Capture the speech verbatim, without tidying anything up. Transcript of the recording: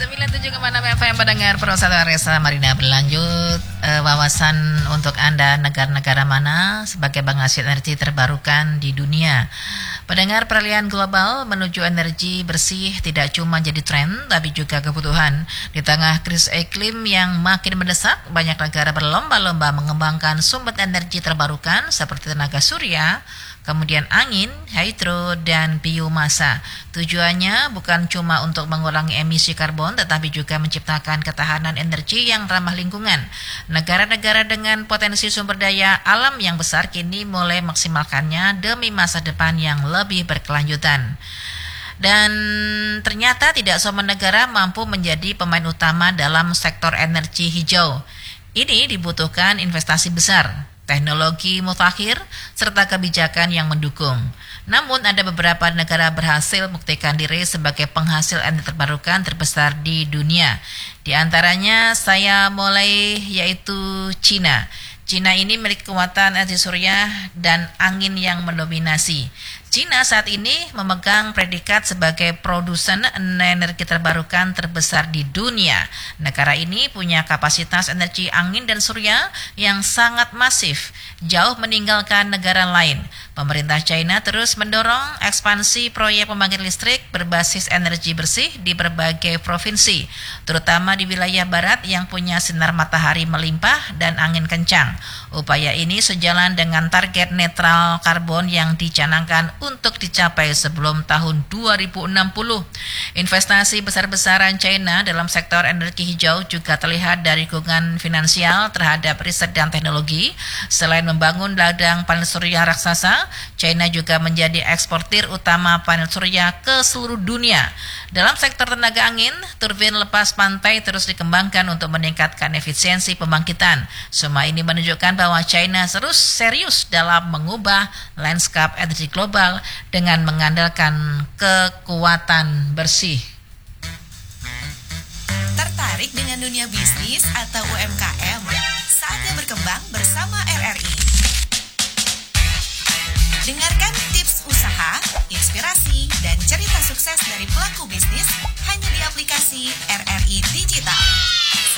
sembilan puluh tujuh koma enam F M pendengar Persatuan Resa Marina berlanjut. E, wawasan untuk Anda, negara-negara mana sebagai penghasil energi terbarukan di dunia. Pendengar, peralihan global menuju energi bersih tidak cuma jadi tren, tapi juga kebutuhan. Di tengah krisis iklim yang makin mendesak, banyak negara berlomba-lomba mengembangkan sumber energi terbarukan seperti tenaga surya, kemudian angin, hidro, dan biomasa. Tujuannya bukan cuma untuk mengurangi emisi karbon, tetapi juga menciptakan ketahanan energi yang ramah lingkungan. Negara-negara dengan potensi sumber daya alam yang besar kini mulai maksimalkannya demi masa depan yang lebih berkelanjutan. Dan ternyata tidak semua negara mampu menjadi pemain utama dalam sektor energi hijau. Ini dibutuhkan investasi besar, teknologi mutakhir, serta kebijakan yang mendukung. Namun ada beberapa negara berhasil membuktikan diri sebagai penghasil energi terbarukan terbesar di dunia. Di antaranya saya mulai yaitu Cina. Cina ini memiliki kekuatan energi surya dan angin yang mendominasi. Cina saat ini memegang predikat sebagai produsen energi terbarukan terbesar di dunia. Negara ini punya kapasitas energi angin dan surya yang sangat masif, jauh meninggalkan negara lain. Pemerintah China terus mendorong ekspansi proyek pembangkit listrik berbasis energi bersih di berbagai provinsi, terutama di wilayah barat yang punya sinar matahari melimpah dan angin kencang. Upaya ini sejalan dengan target netral karbon yang dicanangkan untuk dicapai sebelum tahun dua ribu enam puluh. Investasi besar-besaran China dalam sektor energi hijau juga terlihat dari dukungan finansial terhadap riset dan teknologi. Selain membangun ladang panel surya raksasa, China juga menjadi eksportir utama panel surya ke seluruh dunia. Dalam sektor tenaga angin, turbin lepas pantai terus dikembangkan untuk meningkatkan efisiensi pembangkitan. Semua ini menunjukkan bahwa China terus serius dalam mengubah lanskap energi global dengan mengandalkan kekuatan bersih. Tertarik dengan dunia bisnis atau U M K M? Saatnya berkembang bersama R R I. Dengarkan tips usaha, inspirasi, dan cerita sukses dari pelaku bisnis hanya di aplikasi R R I Digital.